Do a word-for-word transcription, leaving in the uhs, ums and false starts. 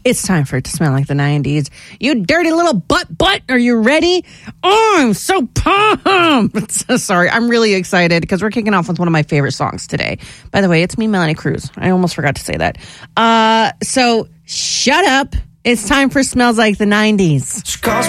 It's time for it to smell like the nineties. You dirty little butt butt. Are you ready? Oh, I'm so pumped. Sorry, I'm really excited because we're kicking off with one of my favorite songs today. By the way, it's me, Melanie Cruz. I almost forgot to say that. Uh, so shut up. It's time for Smells Like the nineties. She calls